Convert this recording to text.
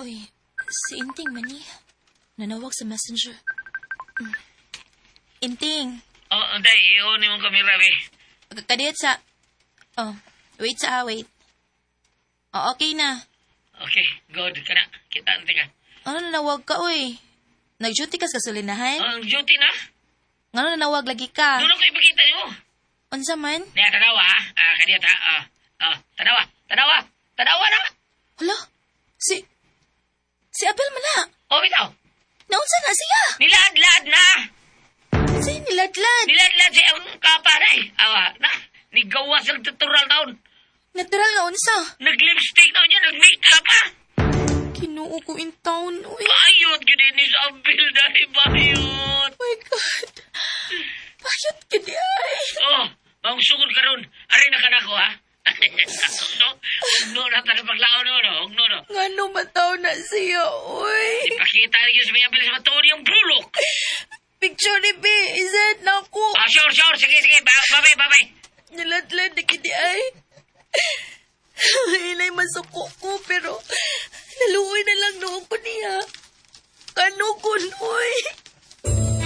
Uy, si Inting man ni. Nanawag sa messenger. Inting. Day, iyon yung kamera, be. Kadiyat sa... wait. Okay na. Okay, good ka na. Kita ante ka. Ano nanawag ka, uy? Nag-duty ka sa gasolinahan? Duty na? Ano nanawag lagi ka? Doon ako ipakita niyo. Unsa man? Niya, tanawa, ha? Kaniyat, ha? Tanawa na. Hala? Si Abel man na. Bitaw. Naunsa na siya? Nilad na. Sa'yo niladlad. Nilad siya ang kaparay. Na. Nigawas ang tutural taon. Natural nga unsa. Nag-lipstick na niya, nag-makeup, ha? Kinuo ko in town, uy. Bayot, gini ni Abel, dahil bayot. Oh my God. Bayot ka di ay. Ang sugod ka ron. Aray na ka na ko, ha? Ugno na tayo paglaon no. Ugno no. Nga no mataw na siya, uy. Ipakita niyo sa mga bilis matuon yung bulok. Picture ni B, isad na ako. Sure. Sige. Babay. Niladlad na kidi ay. Inay masuko ko, pero